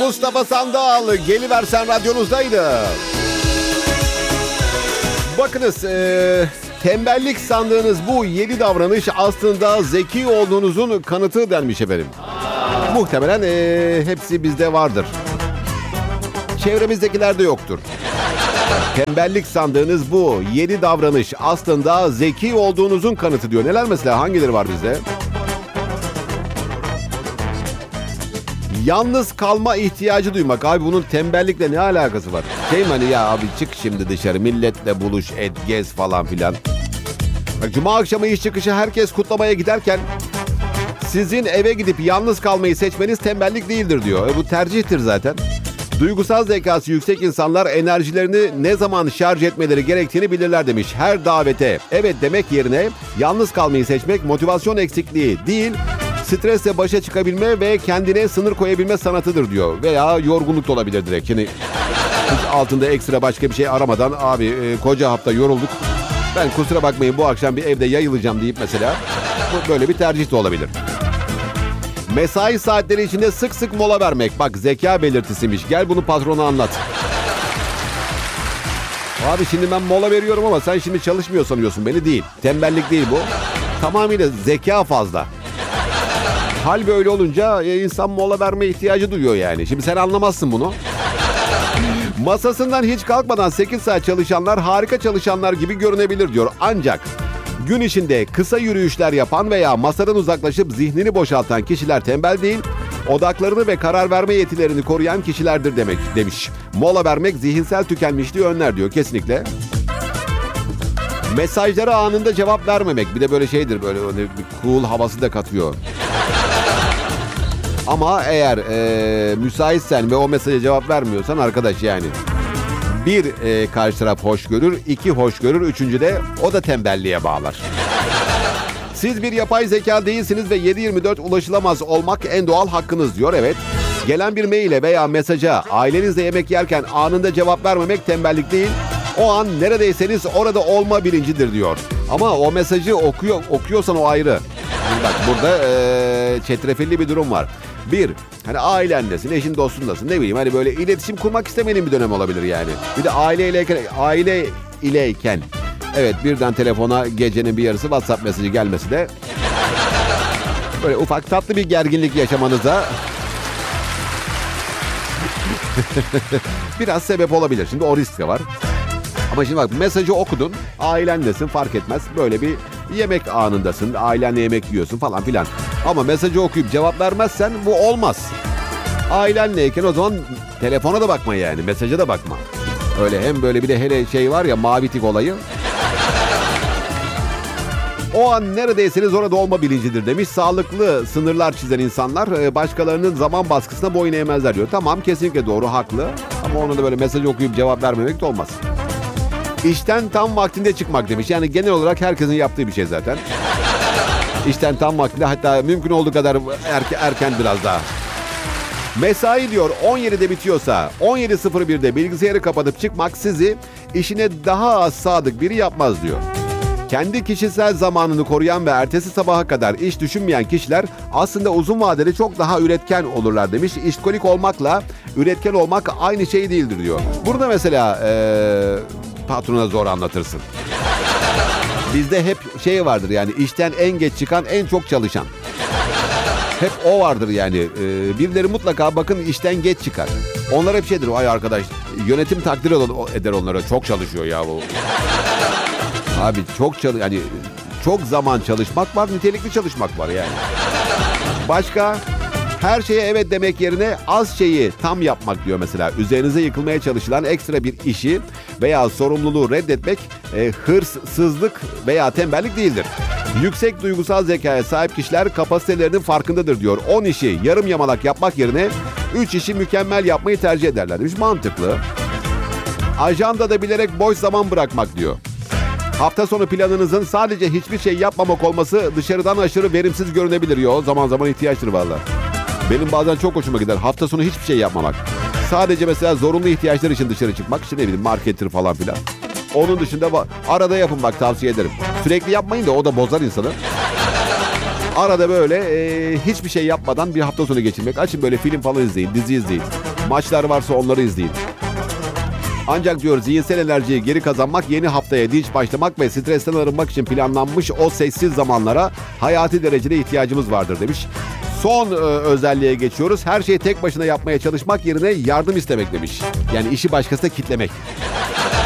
Mustafa Sandal Geliversen radyonuzdaydı. Bakınız tembellik sandığınız bu 7 davranış aslında zeki olduğunuzun kanıtı denmiş efendim. Muhtemelen hepsi bizde vardır. Çevremizdekilerde yoktur. Tembellik sandığınız bu 7 davranış aslında zeki olduğunuzun kanıtı diyor. Neler mesela, hangileri var bizde? Yalnız kalma ihtiyacı duymak. Abi bunun tembellikle ne alakası var? Şey mi hani, ya abi çık şimdi dışarı milletle buluş et gez falan filan. Bak, cuma akşamı iş çıkışı herkes kutlamaya giderken sizin eve gidip yalnız kalmayı seçmeniz tembellik değildir diyor. Bu tercihtir zaten. Duygusal zekası yüksek insanlar enerjilerini ne zaman şarj etmeleri gerektiğini bilirler demiş. Her davete evet demek yerine yalnız kalmayı seçmek motivasyon eksikliği değil, stresle başa çıkabilme ve kendine sınır koyabilme sanatıdır diyor. Veya yorgunluk da olabilir direkt. Şimdi hiç altında ekstra başka bir şey aramadan abi koca hafta yorulduk, ben kusura bakmayın bu akşam bir evde yayılacağım deyip mesela böyle bir tercih de olabilir. Mesai saatleri içinde sık sık mola vermek. Bak zeka belirtisiymiş. Gel bunu patrona anlat. Abi şimdi ben mola veriyorum ama sen şimdi çalışmıyor sanıyorsun beni, değil. Tembellik değil bu. Tamamıyla zeka fazla. Hal böyle olunca insan mola verme ihtiyacı duyuyor yani. Şimdi sen anlamazsın bunu. Masasından hiç kalkmadan 8 saat çalışanlar harika çalışanlar gibi görünebilir diyor. Ancak gün içinde kısa yürüyüşler yapan veya masadan uzaklaşıp zihnini boşaltan kişiler tembel değil, odaklarını ve karar verme yetilerini koruyan kişilerdir demiş. Mola vermek zihinsel tükenmişliği önler diyor kesinlikle. Mesajlara anında cevap vermemek bir de böyle şeydir, böyle bir cool havası da katıyor. Ama eğer müsaitsen ve o mesaja cevap vermiyorsan arkadaş yani. Bir karşı taraf hoş görür, 2 hoş görür, 3. de o da tembelliğe bağlar. Siz bir yapay zeka değilsiniz ve 7/24 ulaşılamaz olmak en doğal hakkınız diyor. Evet, gelen bir maile veya mesaja ailenizle yemek yerken anında cevap vermemek tembellik değil. O an neredeyseniz orada olma bilincidir diyor. Ama o mesajı okuyorsan o ayrı. Şimdi bak burada çetrefilli bir durum var. Bir, hani ailendesin, eşin dostundasın, ne bileyim hani böyle iletişim kurmak istemediğin bir dönem olabilir yani. Bir de aile ileyken evet birden telefona gecenin bir yarısı WhatsApp mesajı gelmesi de böyle ufak tatlı bir gerginlik yaşamanıza biraz sebep olabilir. Şimdi o risk de var. Ama şimdi bak mesajı okudun, ailendesin fark etmez, böyle bir yemek anındasın, ailenle yemek yiyorsun falan filan. Ama mesajı okuyup cevap vermezsen bu olmaz. Ailenleyken o zaman telefona da bakma yani, mesaja da bakma. Öyle hem böyle bir de hele şey var ya, mavi tik olayı. O an neredeyseniz orada olma bilincidir demiş. Sağlıklı sınırlar çizen insanlar başkalarının zaman baskısına boyun eğmezler diyor. Tamam, kesinlikle doğru, haklı. Ama onu da böyle mesaj okuyup cevap vermemek de olmaz. İşten tam vaktinde çıkmak demiş. Yani genel olarak herkesin yaptığı bir şey zaten. İşten tam vaktinde, hatta mümkün olduğu kadar erken biraz daha. Mesai diyor 17'de bitiyorsa 17.01'de bilgisayarı kapatıp çıkmak sizi işine daha az sadık biri yapmaz diyor. Kendi kişisel zamanını koruyan ve ertesi sabaha kadar iş düşünmeyen kişiler aslında uzun vadeli çok daha üretken olurlar demiş. İşkolik olmakla üretken olmak aynı şey değildir diyor. Burada mesela patrona zor anlatırsın. Bizde hep şey vardır yani, işten en geç çıkan en çok çalışan. Hep o vardır yani. Birileri mutlaka bakın işten geç çıkar. Onlar hep şeydir, ay arkadaş yönetim takdir eder onlara, çok çalışıyor ya bu. Abi yani çok zaman çalışmak var, nitelikli çalışmak var yani. Başka? Her şeye evet demek yerine az şeyi tam yapmak diyor mesela. Üzerinize yıkılmaya çalışılan ekstra bir işi veya sorumluluğu reddetmek hırssızlık veya tembellik değildir. Yüksek duygusal zekaya sahip kişiler kapasitelerinin farkındadır diyor. 10 işi yarım yamalak yapmak yerine 3 işi mükemmel yapmayı tercih ederler demiş. Mantıklı. Ajandada bilerek boş zaman bırakmak diyor. Hafta sonu planınızın sadece hiçbir şey yapmamak olması dışarıdan aşırı verimsiz görünebilir. Yo, zaman zaman ihtiyaçtır vallahi. Benim bazen çok hoşuma gider hafta sonu hiçbir şey yapmamak. Sadece mesela zorunlu ihtiyaçlar için dışarı çıkmak. İşte ne bileyim markettir falan filan. Onun dışında arada yapın bak, tavsiye ederim. Sürekli yapmayın da o da bozar insanı. Arada böyle hiçbir şey yapmadan bir hafta sonu geçirmek. Açın böyle film falan izleyin, dizi izleyin. Maçlar varsa onları izleyin. Ancak diyor zihinsel enerjiyi geri kazanmak, yeni haftaya dinç başlamak ve stresten arınmak için planlanmış o sessiz zamanlara hayati derecede ihtiyacımız vardır demiş. Son özelliğe geçiyoruz. Her şeyi tek başına yapmaya çalışmak yerine yardım istemek demiş. Yani işi başkasına kitlemek.